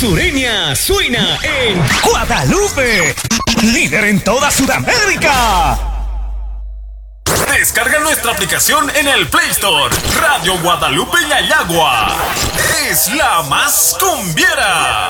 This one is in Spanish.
Sureña suena en Guadalupe, líder en toda Sudamérica. Descarga nuestra aplicación en el Play Store. Radio Guadalupe Yayagua es la más cumbiera.